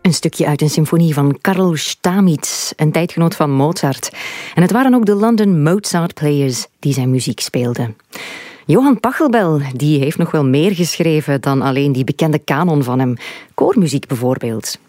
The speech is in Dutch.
Een stukje uit een symfonie van Karl Stamitz, een tijdgenoot van Mozart. En het waren ook de London Mozart Players die zijn muziek speelden. Johan Pachelbel, die heeft nog wel meer geschreven dan alleen die bekende kanon van hem. Koormuziek bijvoorbeeld.